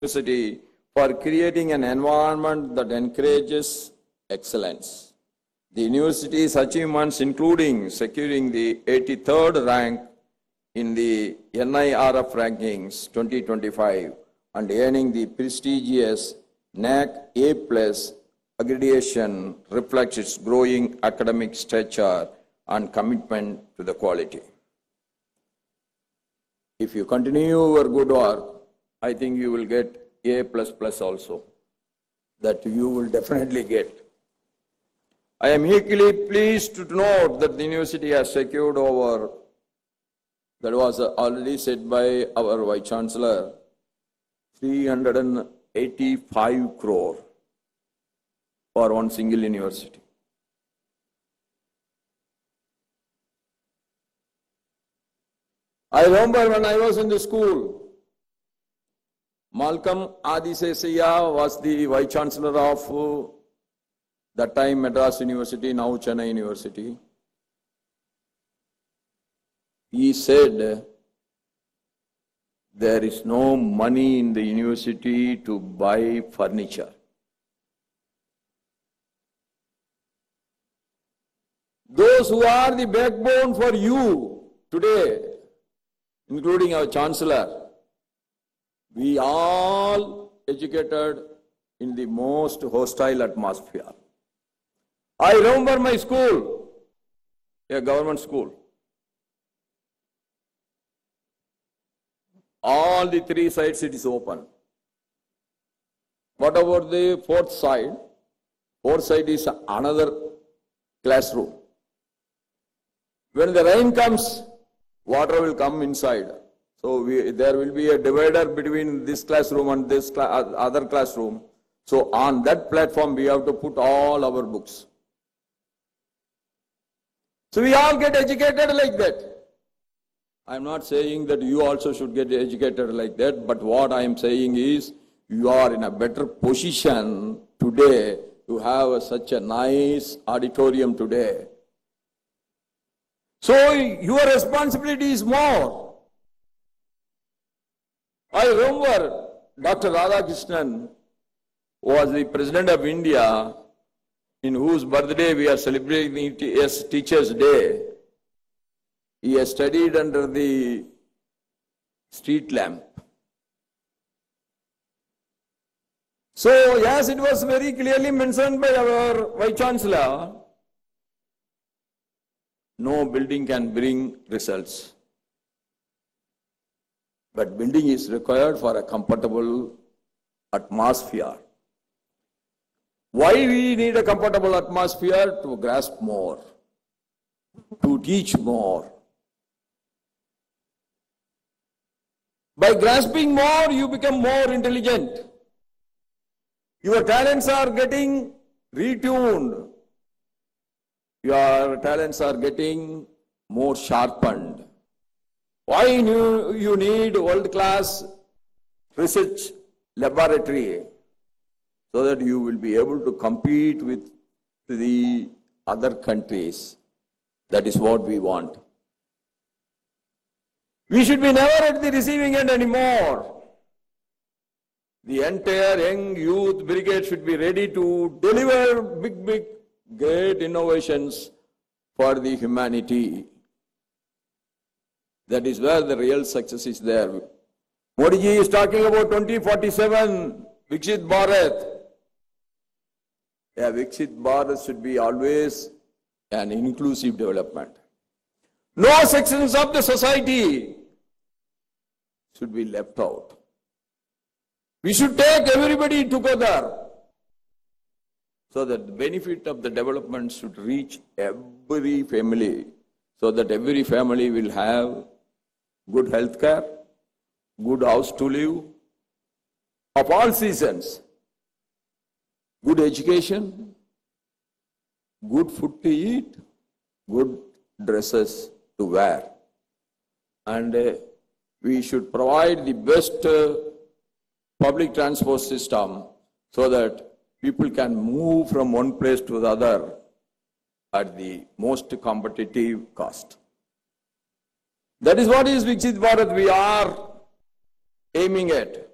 university for creating an environment that encourages excellence. The university's achievements, including securing the 83rd rank in the NIRF rankings 2025 and earning the prestigious NAC A+ accreditation, reflects its growing academic stature and commitment to the quality. If you continue your good work, I think you will get A++ also. That you will definitely get. I am equally pleased to note that the university has secured over, that was already said by our Vice Chancellor, 385 crore for one single university. I remember when I was in the school, Malcolm Adisesaya was the Vice Chancellor of that time Madras University, now Chennai University. He said, there is no money in the university to buy furniture. Those who are the backbone for you today, including our Chancellor, we all educated in the most hostile atmosphere. I remember my school, a government school. All the three sides it is open. What about the fourth side? Fourth side is another classroom. When the rain comes, water will come inside. So there will be a divider between this classroom and this other classroom. So on that platform we have to put all our books. So we all get educated like that. I am not saying that you also should get educated like that, but what I am saying is you are in a better position today to have such a nice auditorium today. So your responsibility is more. I remember Dr. Radhakrishnan was the President of India, in whose birthday we are celebrating as Teachers' Day. He has studied under the street lamp. So, yes, it was very clearly mentioned by our Vice Chancellor, no building can bring results. But building is required for a comfortable atmosphere. Why we need a comfortable atmosphere? To grasp more, to teach more. By grasping more, you become more intelligent. Your talents are getting retuned. Your talents are getting more sharpened. Why you need world-class research laboratory? So that you will be able to compete with the other countries. That is what we want. We should be never at the receiving end anymore. The entire young youth brigade should be ready to deliver big, great innovations for the humanity. That is where the real success is there. Modi ji is talking about 2047, Viksit Bharat. Yeah, Viksit Bharat should be always an inclusive development. No sections of the society should be left out. We should take everybody together so that the benefit of the development should reach every family, so that every family will have good health care, good house to live, of all seasons, good education, good food to eat, good dresses to wear. And we should provide the best public transport system so that people can move from one place to the other at the most competitive cost. That is what is Viksit Bharat we are aiming at.